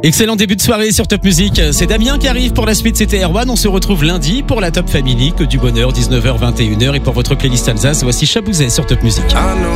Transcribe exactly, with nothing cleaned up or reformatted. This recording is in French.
Excellent début de soirée sur Top Music. C'est Damien qui arrive pour la suite, c'était Erwan. On se retrouve lundi pour la Top Family, que du bonheur, dix-neuf heures vingt et une heures. Et pour votre playlist Alsace, voici Chabouzet sur Top Music.